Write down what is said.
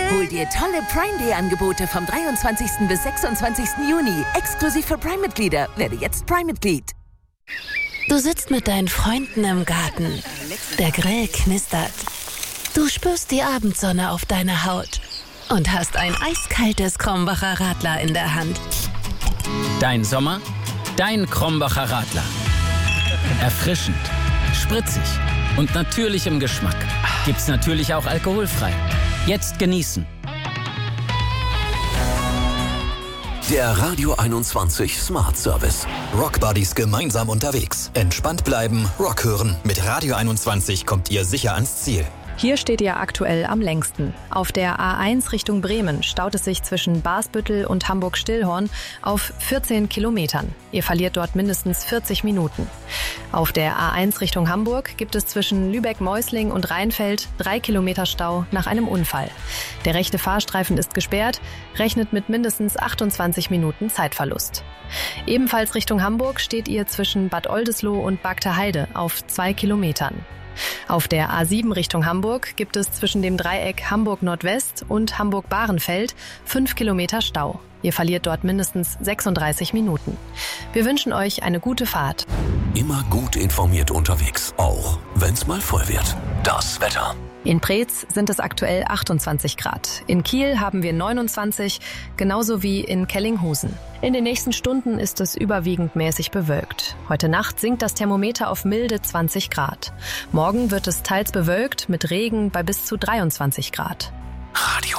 Hol dir tolle Prime Day Angebote vom 23. bis 26. Juni. Exklusiv für Prime-Mitglieder. Werde jetzt Prime-Mitglied. Du sitzt mit deinen Freunden im Garten. Der Grill knistert. Du spürst die Abendsonne auf deiner Haut und hast ein eiskaltes Krombacher Radler in der Hand. Dein Sommer, dein Krombacher Radler. Erfrischend, spritzig und natürlich im Geschmack. Gibt's natürlich auch alkoholfrei. Jetzt genießen. Der Radio 21 Smart Service. Rock Buddies gemeinsam unterwegs. Entspannt bleiben, Rock hören. Mit Radio 21 kommt ihr sicher ans Ziel. Hier steht ihr aktuell am längsten. Auf der A1 Richtung Bremen staut es sich zwischen Basbüttel und Hamburg-Stillhorn auf 14 Kilometern. Ihr verliert dort mindestens 40 Minuten. Auf der A1 Richtung Hamburg gibt es zwischen Lübeck-Meusling und Rheinfeld 3 Kilometer Stau nach einem Unfall. Der rechte Fahrstreifen ist gesperrt, rechnet mit mindestens 28 Minuten Zeitverlust. Ebenfalls Richtung Hamburg steht ihr zwischen Bad Oldesloe und Bagte-Heide auf 2 Kilometern. Auf der A7 Richtung Hamburg gibt es zwischen dem Dreieck Hamburg-Nordwest und Hamburg-Bahrenfeld 5 Kilometer Stau. Ihr verliert dort mindestens 36 Minuten. Wir wünschen euch eine gute Fahrt. Immer gut informiert unterwegs, auch wenn's mal voll wird. Das Wetter. In Preetz sind es aktuell 28 Grad. In Kiel haben wir 29, genauso wie in Kellinghusen. In den nächsten Stunden ist es überwiegend mäßig bewölkt. Heute Nacht sinkt das Thermometer auf milde 20 Grad. Morgen wird es teils bewölkt mit Regen bei bis zu 23 Grad. Radio